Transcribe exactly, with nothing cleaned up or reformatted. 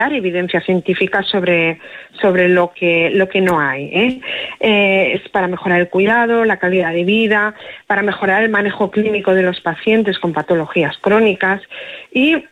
evidencia científica sobre, sobre lo que, lo que no hay, ¿eh? Eh, es para mejorar el cuidado, la calidad de vida, para mejorar el manejo clínico de los pacientes con patologías crónicas y